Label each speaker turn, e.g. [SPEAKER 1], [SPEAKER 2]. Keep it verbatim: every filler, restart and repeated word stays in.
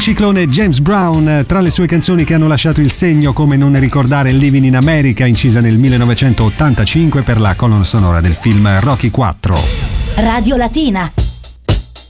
[SPEAKER 1] l'anticiclone James Brown, tra le sue canzoni che hanno lasciato il segno, come non ricordare Living in America, incisa nel millenovecentottantacinque per la colonna sonora del film Rocky quattro.
[SPEAKER 2] Radio Latina.